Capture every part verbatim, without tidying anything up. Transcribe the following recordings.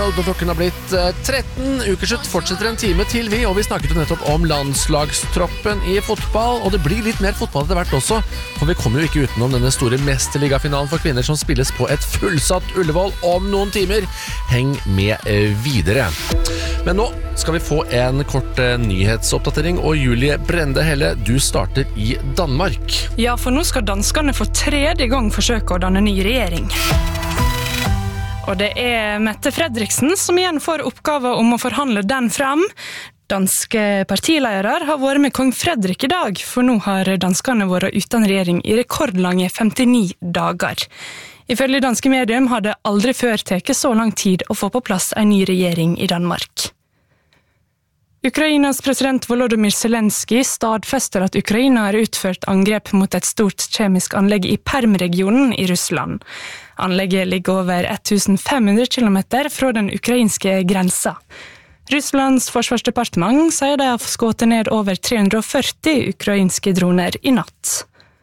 World, og klokken har blitt tretten. Ukeslutt fortsetter en time til vi, og vi snakket jo nettopp om landslagstroppen i fotball, og det blir litt mer fotball etter hvert også, for vi kommer jo ikke utenom denne store mesterligafinalen for kvinner som spilles på et fullsatt Ullevål om noen timer. Heng med videre. Men nå skal vi få en kort nyhetsoppdatering, og Julie Brende Helle, du starter i Danmark. Ja, for nå skal danskene for tredje gang forsøke å danne ny regjering. Og det er Mette Fredriksen som igjen får oppgave om å forhandle den frem. Danske partiledere har vært med kong Fredrik i dag, for nå har danskene vært uten regjering i rekordlange femtini dager. Ifølge danske medium har det aldri før tatt så lang tid å få på plass en ny regjering i Danmark. Ukrainas president Volodymyr Zelensky stadfester at Ukraina har utført angrep mot et stort kjemisk anlegg i Perm-regionen i Russland. Anlegget ligger over femten hundre kilometer fra den ukrainske grensa. Russlands forsvarsdepartement sier de har skutt ned over tre hundre førti ukrainske droner i natt.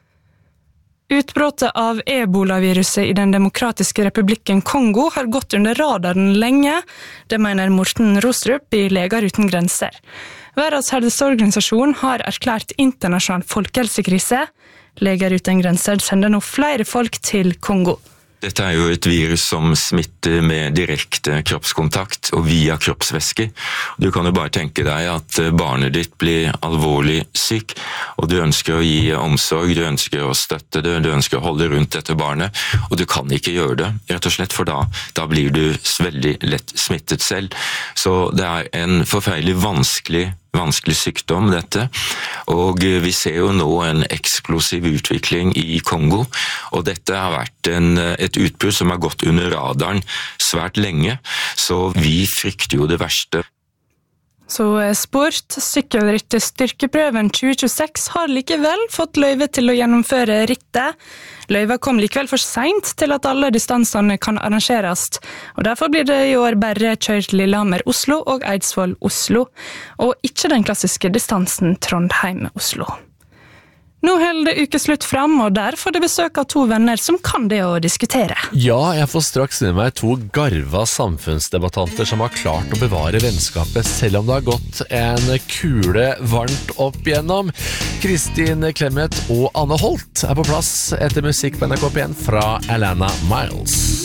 Utbrottet av ebola-viruset i den demokratiske republikken Kongo har gått under radaren lenge, det mener Morten Rostrup i Leger uten grenser. Verdens helseorganisasjon har erklært internasjonal folkehelsekrise. Leger uten grenser sender nå flere folk til Kongo. Dette er jo et virus som smitter med direkte kroppskontakt og via kroppsvæsker. Du kan jo bare tenke deg at barnet ditt blir alvorlig syk, og du ønsker å gi omsorg, du ønsker å støtte det, du ønsker å holde rundt dette barnet, og du kan ikke gjøre det, rett og slett, for da, da blir du veldig lett smittet selv. Så det er en forferdelig vanskelig vanskelig sykdom dette, og vi ser jo nå en eksplosiv utvikling i Kongo, og dette har vært en, et utbrudd som har gått under radaren svært lenge, så vi frykter jo det verste. Så sport, sykkelrittet styrkeprøven tjue tjueseks har likevel fått løyve til å gjennomføre rittet. Løyva kom likevel for sent til at alle distansene kan arrangeres, og derfor blir det i år bare kjørt Lillehammer-Oslo og Eidsvoll-Oslo, og ikke den klassiske distansen Trondheim-Oslo. Nå holder ukeslutt fram, og der får det besøk av to venner som kan det å diskutere. Ja, jeg får straks inn meg to garva samfunnsdebattanter som har klart å bevare vennskapet, selv om det har gått en kule varmt opp igjennom. Kristin Clemet og Anne Holt er på plass etter musikk på N R K P en fra Alana Miles.